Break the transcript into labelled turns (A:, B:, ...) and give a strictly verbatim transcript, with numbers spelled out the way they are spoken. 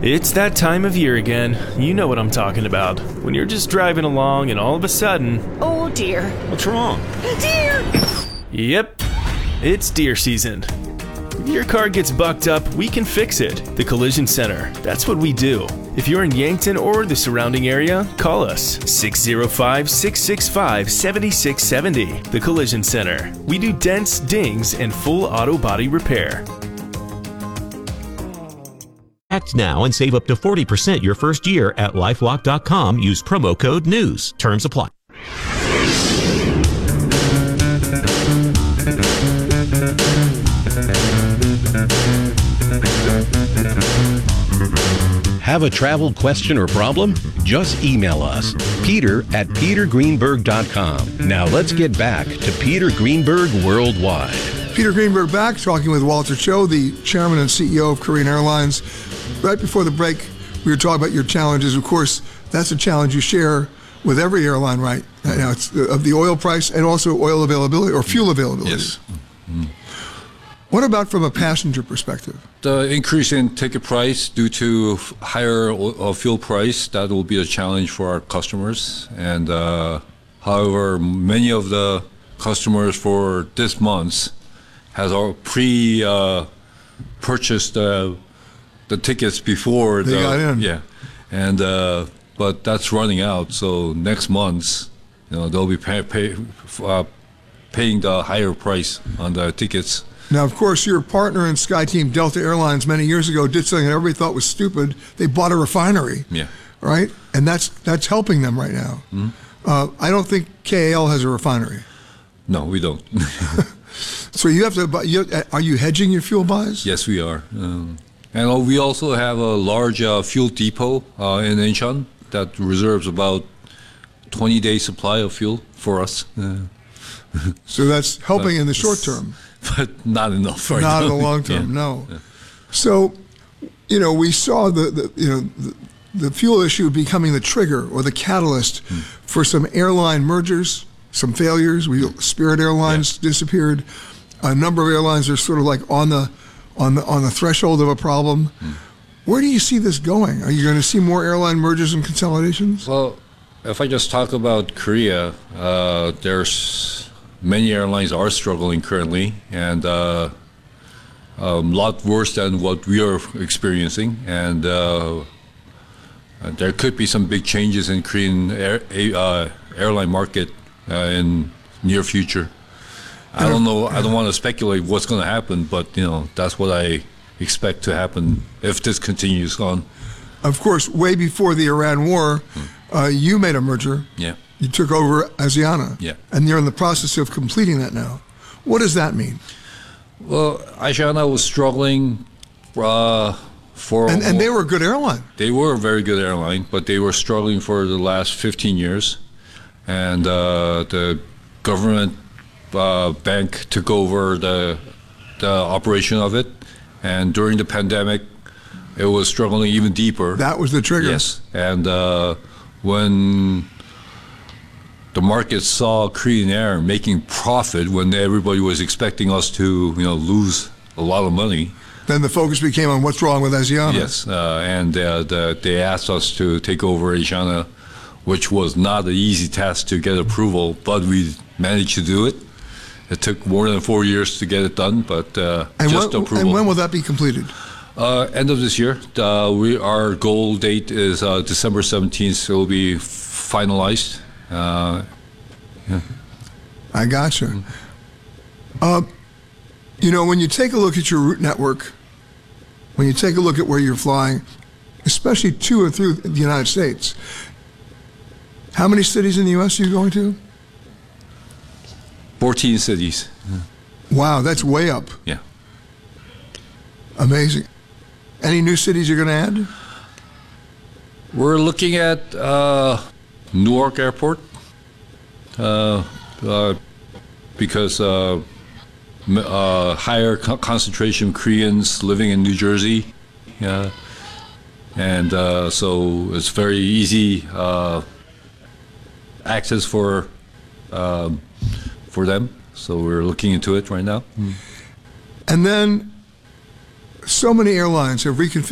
A: It's that time of year again. You know what I'm talking about. When you're just driving along and all of a sudden...
B: Oh dear.
C: What's wrong?
B: Deer!
A: Yep, it's deer season. If your car gets bucked up, we can fix it. The Collision Center. That's what we do. If you're in Yankton or the surrounding area, call us six oh five, six six five, seven six seven oh. The Collision Center. We do dents, dings, and full auto body repair.
D: Act now and save up to forty percent your first year at LifeLock dot com. Use promo code NEWS. Terms apply.
E: Have a travel question or problem? Just email us, Peter at peter greenberg dot com. Now let's get back to Peter Greenberg Worldwide.
F: Peter Greenberg back, talking with Walter Cho, the chairman and C E O of Korean Airlines. Right before the break, we were talking about your challenges. Of course, that's a challenge you share with every airline, right? You know, it's of the oil price and also oil availability or fuel availability.
G: Yes. Mm-hmm.
F: What about from a passenger perspective?
G: The increase in ticket price due to higher oil, fuel price, that will be a challenge for our customers. And uh, however, many of the customers for this month has all pre-purchased uh, the tickets before
F: they
G: the,
F: got in.
G: Yeah, and uh, but that's running out. So next month, you know, they'll be pay, pay, uh, paying the higher price on the tickets.
F: Now, of course, your partner in SkyTeam, Delta Airlines, many years ago did something that everybody thought was stupid. They bought a refinery.
G: Yeah.
F: Right, and that's that's helping them right now.
G: Mm-hmm.
F: Uh, I don't think K A L has a refinery.
G: No, we don't.
F: So you have to. buy- You, are you hedging your fuel buys?
G: Yes, we are. Um, and we also have a large uh, fuel depot uh, in Incheon that reserves about twenty days supply of fuel for us. Uh,
F: So that's helping
G: But
F: in the short
G: it's-
F: term.
G: but not enough right
F: Not
G: now.
F: in the long term,
G: Yeah.
F: no.
G: Yeah.
F: So, you know, we saw the, the you know the, the fuel issue becoming the trigger or the catalyst
G: Hmm.
F: for some airline mergers, some failures. We Spirit Airlines disappeared. A number of airlines are sort of like on the on the on the threshold of a problem.
G: Hmm.
F: Where do you see this going? Are you going to see more airline mergers and consolidations?
G: Well, if I just talk about Korea, uh, there's many airlines are struggling currently, and uh, a lot worse than what we are experiencing. And uh, there could be some big changes in Korean air, uh, airline market uh, in near future. I don't know. I don't want to speculate what's going to happen, but you know that's what I expect to happen if this continues on.
F: Of course, way before the Iran war, uh, you made a merger.
G: Yeah.
F: You took over Asiana.
G: Yeah.
F: And you're in the process of completing that now. What does that mean?
G: Well, Asiana was struggling uh, for
F: And, and they were a good airline.
G: They were a very good airline, but they were struggling for the last fifteen years, and uh, the government uh, bank took over the the operation of it, and during the pandemic, it was struggling even deeper.
F: That was the trigger.
G: Yes, and uh, when the market saw Korean Air making profit when everybody was expecting us to, you know, lose a lot of money.
F: Then the focus became on what's wrong with Asiana.
G: Yes, uh, and uh, the, they asked us to take over Asiana, which was not an easy task to get approval, but we managed to do it. It took more than four years to get it done, but uh,
F: And,
G: just
F: when,
G: approval.
F: and when will that be completed?
G: Uh, end of this year. Uh, we our goal date is uh, December seventeenth. So it will be finalized. Uh, yeah.
F: I gotcha. Uh, you know, when you take a look at your route network, when you take a look at where you're flying, especially to and through the United States, how many cities in the U S are you going to?
G: fourteen cities.
F: Wow, that's way up.
G: Yeah.
F: Amazing. Any new cities you're going to add?
G: We're looking at uh, Newark Airport uh, uh, because uh, m- uh, higher co- concentration of Koreans living in New Jersey. Yeah. And uh, so it's very easy uh, access for um, for them. So we're looking into it right now.
F: And then so many airlines have reconfigured